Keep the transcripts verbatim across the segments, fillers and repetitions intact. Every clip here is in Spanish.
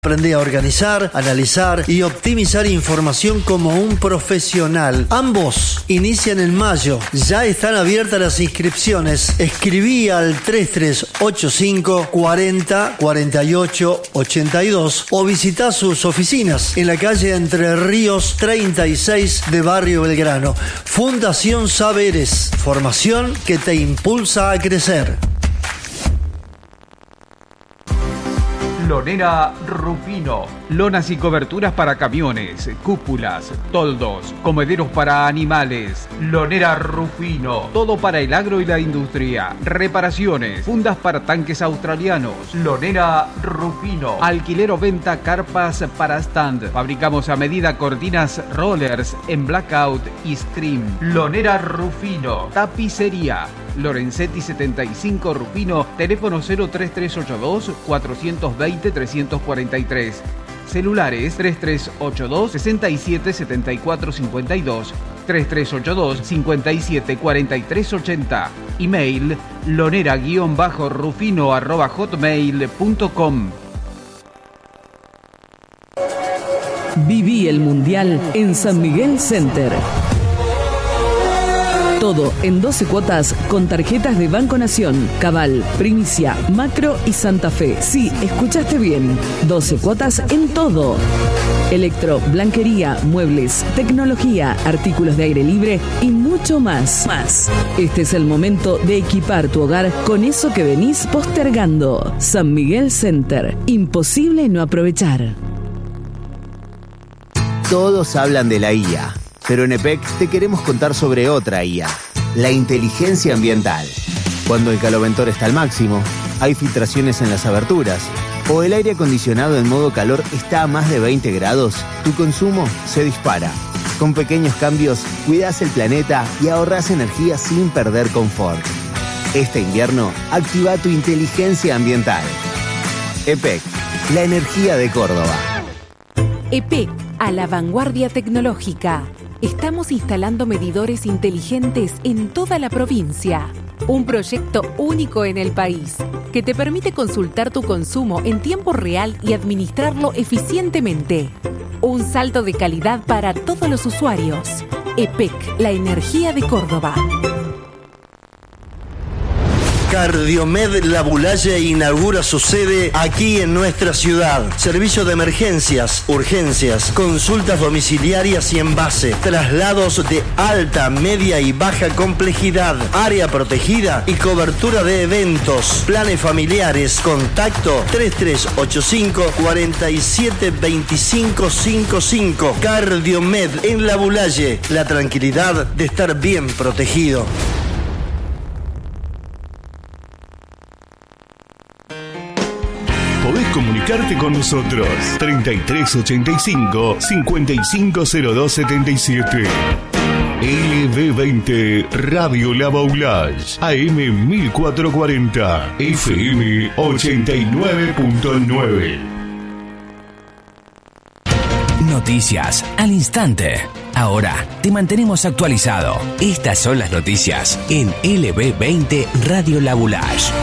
Aprende a organizar, analizar y optimizar información como un profesional. Ambos inician en mayo. Ya están abiertas las inscripciones. Escribí al tres tres ocho cinco cuarenta cuarenta y ocho ochenta y dos o visita sus oficinas en la calle Entre Ríos treinta y seis de Barrio Belgrano. Fundación Saberes. Formación que te impulsa a crecer. Lonera Rufino. Lonas y coberturas para camiones, cúpulas, toldos, comederos para animales. Lonera Rufino. Todo para el agro y la industria. Reparaciones, fundas para tanques australianos. Lonera Rufino. Alquiler o venta carpas para stand. Fabricamos a medida cortinas rollers en blackout y stream. Lonera Rufino. Tapicería. Lorenzetti setenta y cinco Rufino, teléfono cero tres tres ocho dos cuatro dos cero tres cuatro tres. Celulares tres tres ocho dos seis siete siete cuatro cinco dos, tres tres ocho dos cinco siete cuatro tres ocho cero. Email lonera-rufino arroba hotmail punto com. Viví el Mundial en San Miguel Center. Todo en doce cuotas con tarjetas de Banco Nación, Cabal, Primicia, Macro y Santa Fe. Sí, escuchaste bien. doce cuotas en todo. Electro, blanquería, muebles, tecnología, artículos de aire libre y mucho más. Más. Este es el momento de equipar tu hogar con eso que venís postergando. San Miguel Center. Imposible no aprovechar. Todos hablan de la I A. Pero en E P E C te queremos contar sobre otra I A, la inteligencia ambiental. Cuando el caloventor está al máximo, hay filtraciones en las aberturas, o el aire acondicionado en modo calor está a más de veinte grados, tu consumo se dispara. Con pequeños cambios, cuidás el planeta y ahorrás energía sin perder confort. Este invierno, activa tu inteligencia ambiental. E P E C, la energía de Córdoba. E P E C, a la vanguardia tecnológica. Estamos instalando medidores inteligentes en toda la provincia. Un proyecto único en el país que te permite consultar tu consumo en tiempo real y administrarlo eficientemente. Un salto de calidad para todos los usuarios. E P E C, la energía de Córdoba. Cardiomed Labulaye inaugura su sede aquí en nuestra ciudad. Servicio de emergencias, urgencias, consultas domiciliarias y en base, traslados de alta, media y baja complejidad, área protegida y cobertura de eventos, planes familiares. Contacto tres tres ocho cinco cuatro siete dos cinco cinco cinco. Cardiomed en Labulaye, la tranquilidad de estar bien protegido. Podés comunicarte con nosotros. treinta y tres ochenta y cinco, cincuenta y cinco cero dos setenta y siete. L B veinte Radio La Baulage, A M mil cuatrocientos cuarenta, F M ochenta y nueve punto nueve. Noticias al instante. Ahora te mantenemos actualizado. Estas son las noticias en L B veinte Radio La Baulage.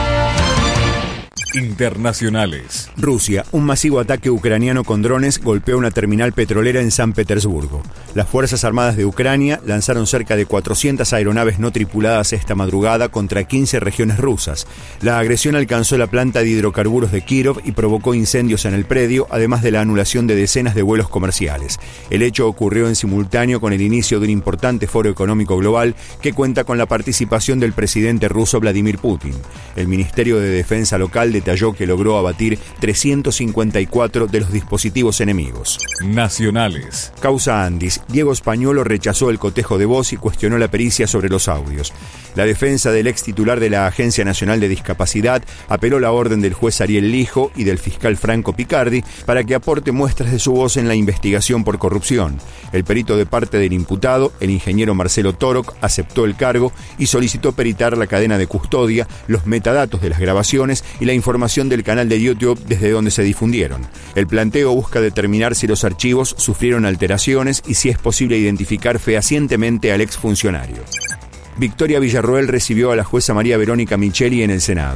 Internacionales. Rusia, un masivo ataque ucraniano con drones golpeó una terminal petrolera en San Petersburgo. Las Fuerzas Armadas de Ucrania lanzaron cerca de cuatrocientas aeronaves no tripuladas esta madrugada contra quince regiones rusas. La agresión alcanzó la planta de hidrocarburos de Kirov y provocó incendios en el predio, además de la anulación de decenas de vuelos comerciales. El hecho ocurrió en simultáneo con el inicio de un importante foro económico global que cuenta con la participación del presidente ruso Vladimir Putin. El Ministerio de Defensa local de detalló que logró abatir trescientos cincuenta y cuatro de los dispositivos enemigos. Nacionales. Causa Andis. Diego Españolo rechazó el cotejo de voz y cuestionó la pericia sobre los audios. La defensa del ex titular de la Agencia Nacional de Discapacidad apeló la orden del juez Ariel Lijo y del fiscal Franco Picardi para que aporte muestras de su voz en la investigación por corrupción. El perito de parte del imputado, el ingeniero Marcelo Toroc, aceptó el cargo y solicitó peritar la cadena de custodia, los metadatos de las grabaciones y la información del canal de YouTube desde donde se difundieron. El planteo busca determinar si los archivos sufrieron alteraciones y si es posible identificar fehacientemente al exfuncionario. Victoria Villarroel recibió a la jueza María Verónica Micheli en el Senado.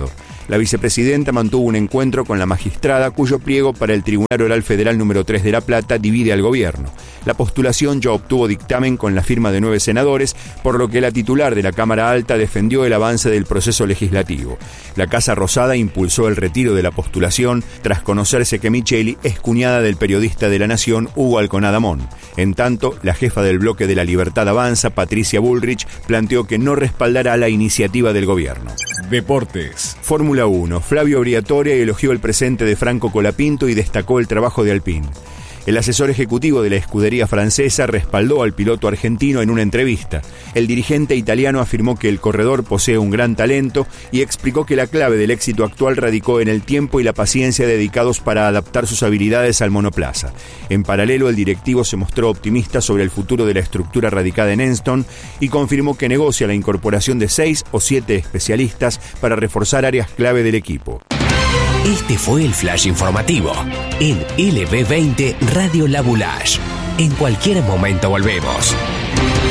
La vicepresidenta mantuvo un encuentro con la magistrada cuyo pliego para el Tribunal Oral Federal número tres de La Plata divide al gobierno. La postulación ya obtuvo dictamen con la firma de nueve senadores, por lo que la titular de la Cámara Alta defendió el avance del proceso legislativo. La Casa Rosada impulsó el retiro de la postulación tras conocerse que Micheli es cuñada del periodista de La Nación Hugo Alconada-Mon. En tanto, la jefa del bloque de la Libertad Avanza, Patricia Bullrich, planteó que no respaldará la iniciativa del gobierno. Deportes. Fórmula uno. Flavio Briatore elogió el presente de Franco Colapinto y destacó el trabajo de Alpine. El asesor ejecutivo de la escudería francesa respaldó al piloto argentino en una entrevista. El dirigente italiano afirmó que el corredor posee un gran talento y explicó que la clave del éxito actual radicó en el tiempo y la paciencia dedicados para adaptar sus habilidades al monoplaza. En paralelo, el directivo se mostró optimista sobre el futuro de la estructura radicada en Enston y confirmó que negocia la incorporación de seis o siete especialistas para reforzar áreas clave del equipo. Este fue el flash informativo en L B veinte Radio La Boulage. En cualquier momento volvemos.